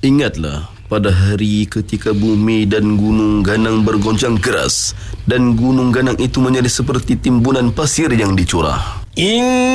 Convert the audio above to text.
Ingatlah pada hari ketika bumi dan gunung ganang bergoncang keras dan gunung ganang itu menjadi seperti timbunan pasir yang dicurah.